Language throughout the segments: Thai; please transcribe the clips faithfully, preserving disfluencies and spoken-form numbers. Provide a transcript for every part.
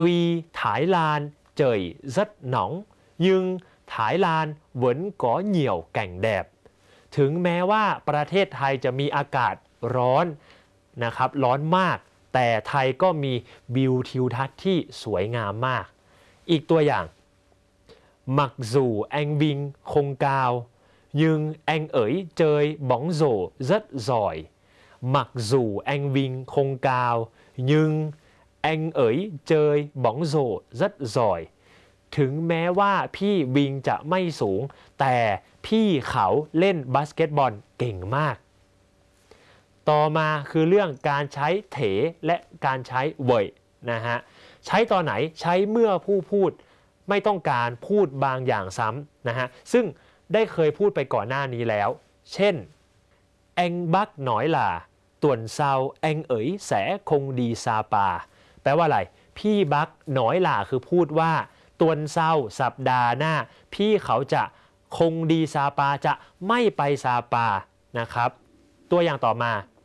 Tuy Thái Lan trời rất nóng nhưng Thái Lan vẫn có nhiều cảnh đẹp ถึงแม้ว่าประเทศไทยจะมีอากาศร้อนนะครับร้อนมากแต่ไทยก็มีวิวทิวทัศน์ที่สวยงามมากอีกตัวอย่าง Mặc dù anh Vinh không cao nhưng anh ấy chơi bóng rổ rất giỏi Mặc dù anh Vinh không cao nhưng anh ấy chơi bóng rổ rất giỏi ถึงแม้ว่าพี่วิงจะไม่สูงแต่พี่เขาเล่นบาสเกตบอลเก่งมากต่อมาคือเรื่องการใช้เถและการใช้เว่ยนะฮะใช้ตอนไหนใช้เมื่อผู้พูดไม่ต้องการพูดบางอย่างซ้ำนะฮะซึ่งได้เคยพูดไปก่อนหน้านี้แล้วเช่น anh bác nói là tuần sau anh ấy sẽ không đi Sapa แปลว่าอะไรพี่บักน้อยล่ะคือพูดว่าตวนเศร้าสัปดาห์หน้าพี่เขาจะคงดีซาปาจะไม่ไปซาปานะครับตัวอย่างต่อมา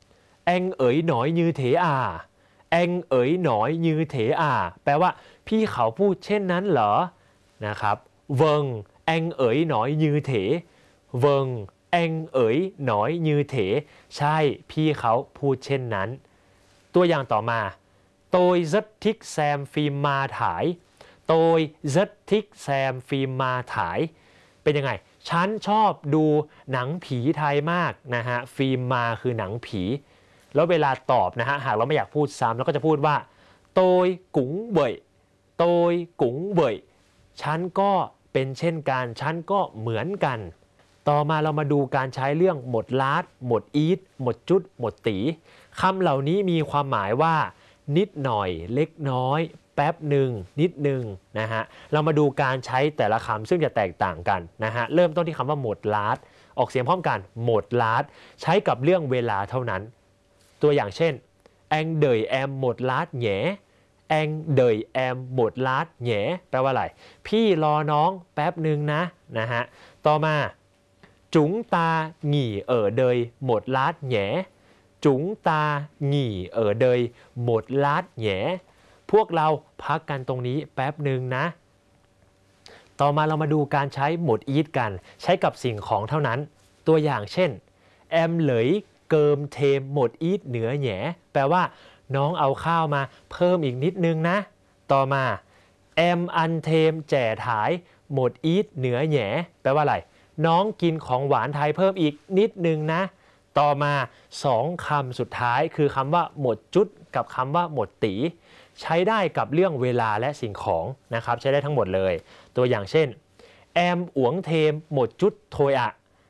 anh ấy nói như thế à anh ấy nói như thế à แปลว่าพี่เขาพูดเช่นนั้นเหรอนะครับ vâng anh ấy nói như thế vâng anh ấy nói như thế ใช่พี่เขาพูดเช่นนั้นตัวอย่างต่อมา tôi rất thích xem phim ma thải tôi rất thích xem phim ma thải เป็นยังไงฉันชอบดูหนังผีไทยมากนะฮะฟิล์มมาคือหนังผีแล้วเวลาตอบนะฮะหากเราไม่อยากพูดซ้ำเราก็จะพูดว่า tôi cũng vậy tôi cũng vậy ฉันก็เป็นเช่นกันฉันก็เหมือนกันต่อมาเรามาดูการใช้เรื่องหมดลาดหมดอีทหมดจุดหมดตีคำเหล่านี้มีความหมายว่านิดหน่อยเล็กน้อยแป๊บหนึ่งนิดหนึ่งนะฮะเรามาดูการใช้แต่ละคำซึ่งจะแตกต่างกันนะฮะเริ่มต้นที่คำว่าหมดลาดออกเสียงพร้อมกันหมดลาดใช้กับเรื่องเวลาเท่านั้นตัวอย่างเช่น anh đợi em một lát nhé anh đợi em một lát nhé แปลว่าอะไรพี่รอน้องแป๊บหนึ่งนะนะฮะต่อมา chúng ta nghỉ ở đây một lát nhé chúng ta nghỉ ở đây một lát nhé พวกเราพักกันตรงนี้แป๊บหนึ่งนะต่อมาเรามาดูการใช้หมดอีทกันใช้กับสิ่งของเท่านั้นตัวอย่างเช่น em lấy cơm thêm một ít nữa nhé แปลว่าน้องเอาข้าวมาเพิ่มอีกนิดนึงนะต่อมา em ăn thêm chè thái một ít nữa nhé แปลว่าอะไรน้องกินของหวานไทยเพิ่มอีกนิดนึงนะต่อมาสองคำสุดท้ายคือคำว่าหมดจุดกับคำว่าหมดตีใช้ได้กับเรื่องเวลาและสิ่งของนะครับใช้ได้ทั้งหมดเลยตัวอย่างเช่น em uống thêm một chút thôi ạ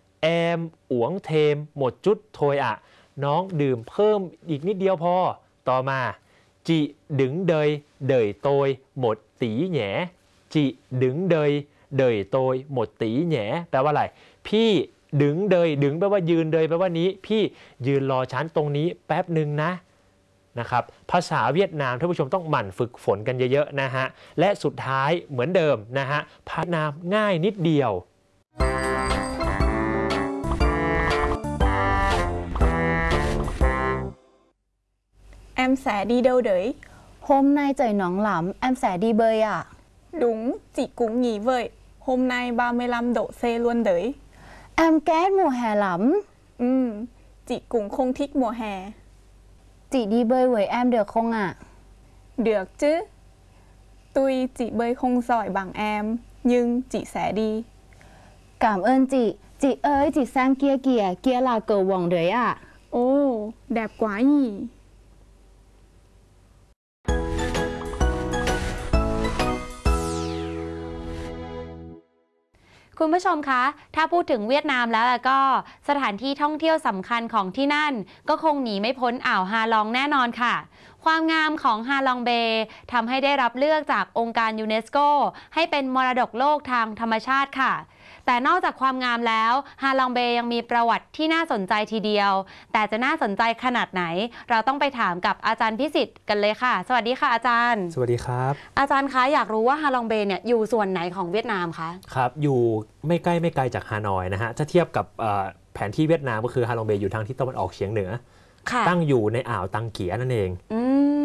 em uống thêm một chút thôi ạ น้องดื่มเพิ่มอีกนิดเดียวพอต่อมา chị đứng đây đợi tôi một tí nhé chị đứng đây đợi tôi một tí nhé แปลว่าอะไรพี่ดึงเดยดึงแปลว่ายืนเดยแปลว่านี้พี่ยืนรอฉันตรงนี้แป๊บหนึ่งนะนะครับภาษาเวียดนามท่านผู้ชมต้องหมั่นฝึกฝนกันเยอะๆนะฮะและสุดท้ายเหมือนเดิมนะฮะพัฒนาง่ายนิดเดียว Em sẽ đi đâu đấy? Hôm nay trời nóng lắm, em sẽ đi bơi ạ. Đúng, chị cũng nghĩ vậy. Hôm nay ba mươi lăm độ C luôn đấy. Em ghét mùa hè lắm. Ừ, chị cũng không thích mùa hè. Chị đi bơi với em được không ạ? Được chứ. Tuy chị bơi không giỏi bằng em, nhưng chị sẽ đi. Cảm ơn chị. Chị ơi, chị xem kia kìa, kia là cầu vồng đấy ạ. Ồ, đẹp quá nhỉ. คุณผู้ชมคะถ้าพูดถึงเวียดนามแล้วก็สถานที่ท่องเที่ยวสำคัญของที่นั่นก็คงหนีไม่พ้นอ่าวฮาลองแน่นอนค่ะความงามของฮาลองเบย์ทำให้ได้รับเลือกจากองค์การยูเนสโกให้เป็นมรดกโลกทางธรรมชาติค่ะแต่นอกจากความงามแล้วฮาลองเบย์ยังมีประวัติที่น่าสนใจทีเดียวแต่จะน่าสนใจขนาดไหนเราต้องไปถามกับอาจารย์พิสิทธิ์กันเลยค่ะสวัสดีค่ะอาจารย์สวัสดีครับอาจารย์คะอยากรู้ว่าฮาลองเบย์เนี่ยอยู่ส่วนไหนของเวียดนามคะครับอยู่ไม่ใกล้ไม่ไกลจากฮานอยนะฮะถ้าเทียบกับแผนที่เวียดนามก็คือฮาลองเบย์อยู่ทางทิศตะวันออกเฉียงเหนือตั้งอยู่ในอ่าวตังเกียนั่นเองอืม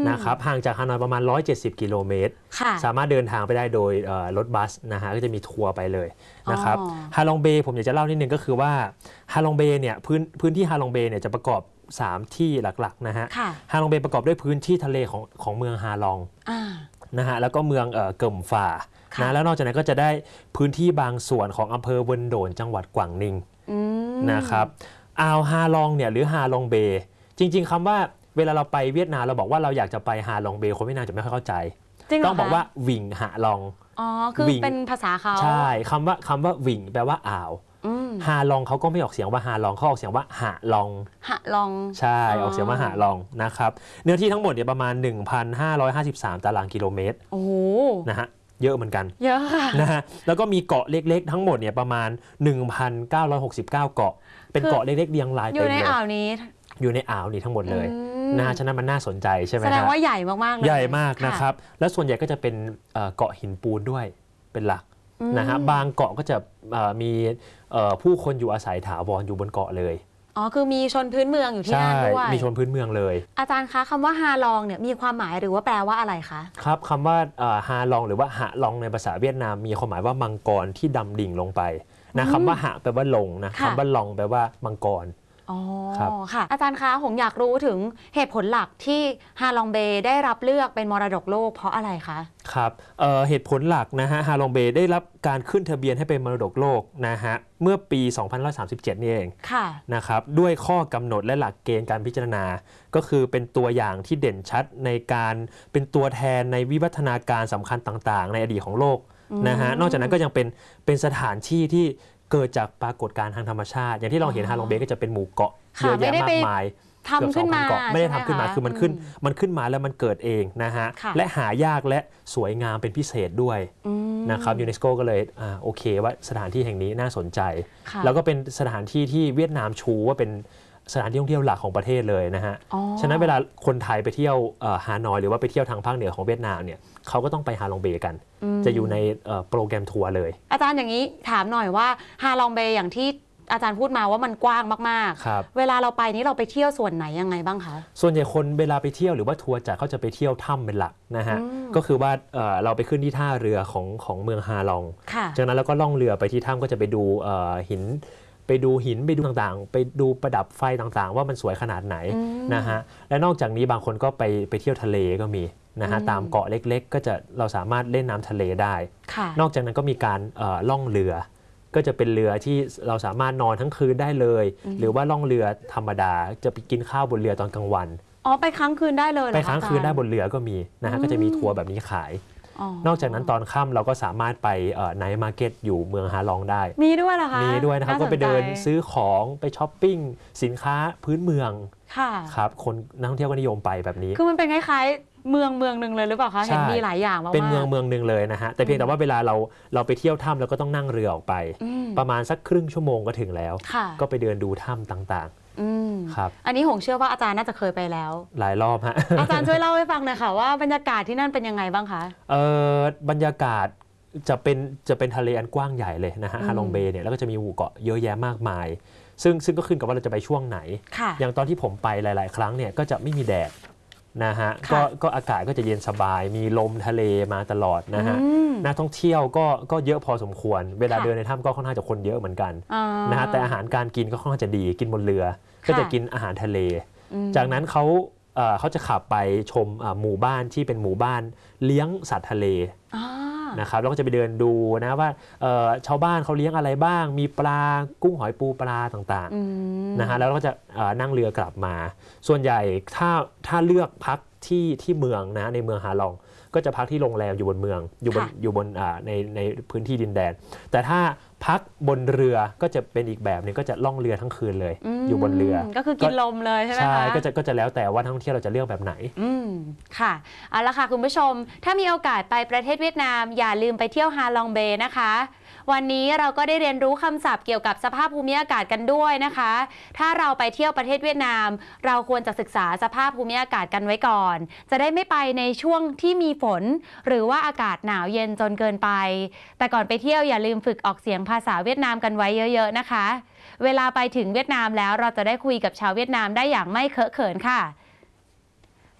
นะครับห่างจากฮานอยประมาณหนึ่งร้อยเจ็ดสิบกิโลเมตรสามารถเดินทางไปได้โดยรถบัสนะฮะก็จะมีทัวร์ไปเลยนะครับฮาลองเบย์ผมอยากจะเล่านิดนึงก็คือว่าฮาลองเบย์เนี่ยพื้นพื้นที่ฮาลองเบย์เนี่ยจะประกอบสามที่หลักๆนะฮะฮาลองเบย์ประกอบด้วยพื้นที่ทะเลของของเมืองฮาลองนะฮะแล้วก็เมืองเอ่อเกิ่มฝ่านะแล้วนอกจากนั้นก็จะได้พื้นที่บางส่วนของอำเภอเวินโดนจังหวัดกวางนิงนะครับอ่าวฮาลองเนี่ยหรือฮาลองเบย์จริงๆคำว่าเวลาเราไปเวียดนามเราบอกว่าเราอยากจะไปฮาลองเบย์คนเวียดนามจะไม่ค่อยเข้าใจต้องบอกว่าหวิงฮาลองอ๋อคือเป็นภาษาเขาใช่คำว่าคำว่าหวิงแปลว่าอ่าวฮาลองเขาก็ไม่ออกเสียงว่าฮาลองเขาออกเสียงว่าหาลองหาลองใช่ออกเสียงว่าหาลองนะครับเนื้อที่ทั้งหมดเนี่ยประมาณ หนึ่งพันห้าร้อยห้าสิบสาม ตารางกิโลเมตรโอ้นะฮะเยอะเหมือนกันเยอะค่ะนะฮะแล้วก็มีเกาะเล็กๆทั้งหมดเนี่ยประมาณ หนึ่งพันเก้าร้อยหกสิบเก้า เกาะเป็นเกาะเล็กๆเรียงรายอยู่ในอ่าวนี้อยู่ในอ่าวนี้ทั้งหมดเลยนะฮะฉะนั้นมันน่าสนใจใช่ไหมแสดงว่าใหญ่มากๆเลยใหญ่มากนะครับแล้วส่วนใหญ่ก็จะเป็นเกาะหินปูนด้วยเป็นหลักนะฮะบางเกาะก็จะมีผู้คนอยู่อาศัยถาวรอยู่บนเกาะเลยอ๋อคือมีชนพื้นเมืองอยู่ที่นั่นด้วยมีชนพื้นเมืองเลยอาจารย์คะคำว่าฮาลองเนี่ยมีความหมายหรือว่าแปลว่าอะไรคะครับคำว่าฮาลองหรือว่าหะลองในภาษาเวียดนามมีความหมายว่ามังกรที่ดำดิ่งลงไปนะคำว่าหะแปลว่าลงนะคำว่าลองแปลว่ามังกรอ๋อค่ะอาจารย์คะผมอยากรู้ถึงเหตุผลหลักที่ฮาลองเบย์ได้รับเลือกเป็นมรดกโลกเพราะอะไรคะครับ เ, เหตุผลหลักนะฮะฮาลองเบย์ได้รับการขึ้นทะเบียนให้เป็นมรดกโลกนะฮะเมื่อปี สองพันหนึ่งร้อยสามสิบเจ็ด นี่เองค่ะนะครับด้วยข้อกำหนดและหลักเกณฑ์การพิจารณาก็คือเป็นตัวอย่างที่เด่นชัดในการเป็นตัวแทนในวิวัฒนาการสำคัญต่างๆในอดีตของโลกนะฮะนอกจากนั้นก็ยังเป็นเป็นสถานที่ที่เกิดจากปรากฏการณ์ทางธรรมชาติอย่างที่เราเห็นฮาลองเบย์ก็จะเป็นหมู่เกาะเยอะแยะมากมายทำขึ้นมาไม่ได้ทำขึ้นมาคือมันขึ้นมันขึ้นมาแล้วมันเกิดเองนะฮะและหายากและสวยงามเป็นพิเศษด้วยนะครับยูเนสโกก็เลยอ่าโอเคว่าสถานที่แห่งนี้น่าสนใจแล้วก็เป็นสถานที่ที่เวียดนามชูว่าเป็นสถานที่ท่องเที่ยวหลักของประเทศเลยนะฮะฉะนั้นเวลาคนไทยไปเที่ยวฮานอยหรือว่าไปเที่ยวทางภาคเหนือของเวียดนามเนี่ยเขาก็ต้องไปฮาลองเบย์กันจะอยู่ในโปรแกรมทัวร์เลยอาจารย์อย่างนี้ถามหน่อยว่าฮาลองเบย์อย่างที่อาจารย์พูดมาว่ามันกว้างมากๆเวลาเราไปนี้เราไปเที่ยวส่วนไหนยังไงบ้างคะส่วนใหญ่คนเวลาไปเที่ยวหรือว่าทัวร์จัดเขาจะไปเที่ยวถ้ำเป็นหลักนะฮะก็คือว่าเราไปขึ้นที่ท่าเรือของของเมืองฮาลองจากนั้นเราก็ล่องเรือไปที่ถ้ำก็จะไปดูหินไปดูหินไปดูต่างๆไปดูประดับไฟต่างๆว่ามันสวยขนาดไหนนะฮะและนอกจากนี้บางคนก็ไปไปเที่ยวทะเลก็มีนะฮะตามเกาะเล็กๆก็จะเราสามารถเล่นน้ำทะเลได้นอกจากนั้นก็มีการล่องเรือก็จะเป็นเรือที่เราสามารถนอนทั้งคืนได้เลยหรือว่าล่องเรือธรรมดาจะไปกินข้าวบนเรือตอนกลางวันอ๋อไปค้างคืนได้เลยไปค้างคืนได้บนเรือก็มีนะฮะก็จะมีทัวร์แบบนี้ขายนอกจากนั้นตอนค่ำเราก็สามารถไปไนท์มาร์เก็ตอยู่เมืองฮาลองได้มีด้วยเหรอคะมีด้วยนะครับก็ไปเดินซื้อของไปช้อปปิ้งสินค้าพื้นเมืองครับคนนักท่องเที่ยวก็นิยมไปแบบนี้คือมันเป็นคล้ายๆเมืองเมืองหนึ่งเลยหรือเปล่าคะเห็นมีหลายอย่างมากเป็นเมืองเมืองหนึ่งเลยนะฮะแต่เพียงแต่ว่าเวลาเราเราไปเที่ยวถ้ำเราก็ต้องนั่งเรือออกไปประมาณสักครึ่งชั่วโมงก็ถึงแล้วก็ไปเดินดูถ้ำต่างๆครับอันนี้ผมเชื่อว่าอาจารย์น่าจะเคยไปแล้วหลายรอบฮะอาจารย์ช่วยเล่าให้ฟังหน่อยค่ะว่าบรรยากาศที่นั่นเป็นยังไงบ้างคะเออบรรยากาศจะเป็นจะเป็นทะเลอันกว้างใหญ่เลยนะฮะฮาลองเบย์เนี่ยแล้วก็จะมีหมู่เกาะเยอะแยะมากมายซึ่งซึ่งก็ขึ้นกับว่าเราจะไปช่วงไหนอย่างตอนที่ผมไปหลายๆครั้งเนี่ยก็จะไม่มีแดดนะฮะก็ก็อากาศก็จะเย็นสบายมีลมทะเลมาตลอดนะฮะนักท่องเที่ยวก็ก็เยอะพอสมควรเวลาเดินในถ้ำก็ค่อนข้างจะคนเยอะเหมือนกันนะฮะแต่อาหารการกินก็ค่อนข้างจะดีกินบนเรือก็จะกินอาหารทะเลจากนั้นเขาเขาจะขับไปชมหมู่บ้านที่เป็นหมู่บ้านเลี้ยงสัตว์ทะเลนะครับแล้วก็จะไปเดินดูนะว่าชาวบ้านเขาเลี้ยงอะไรบ้างมีปลากุ้งหอยปูปลาต่างๆนะฮะแล้วก็จะนั่งเรือกลับมาส่วนใหญ่ถ้าถ้าเลือกพักที่ที่เมืองนะในเมืองฮาลองก็จะพักที่โรงแรมอยู่บนเมืองอยู่บนอยู่บนในในพื้นที่ดินแดนแต่ถ้าพักบนเรือก็จะเป็นอีกแบบนึงก็จะล่องเรือทั้งคืนเลยอยู่บนเรือก็คือกินลมเลยใช่ไหมคะใช่ก็จะก็จะแล้วแต่ว่านักท่องเที่ยวเราจะเลือกแบบไหนอืมค่ะเอาละค่ะคุณผู้ชมถ้ามีโอกาสไปประเทศเวียดนามอย่าลืมไปเที่ยวฮาลองเบย์นะคะวันนี้เราก็ได้เรียนรู้คำศัพท์เกี่ยวกับสภาพภูมิอากาศกันด้วยนะคะถ้าเราไปเที่ยวประเทศเวียดนามเราควรจะศึกษาสภาพภูมิอากาศกันไว้ก่อนจะได้ไม่ไปในช่วงที่มีฝนหรือว่าอากาศหนาวเย็นจนเกินไปแต่ก่อนไปเที่ยวอย่าลืมฝึกออกเสียงภาษาเวียดนามกันไว้เยอะๆนะคะเวลาไปถึงเวียดนามแล้วเราจะได้คุยกับชาวเวียดนามได้อย่างไม่เคอะเขินค่ะ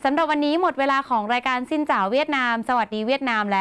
สำหรับวันนี้หมดเวลาของรายการซินจ๋าเวียดนามสวัสดีเวียดนามแล้ว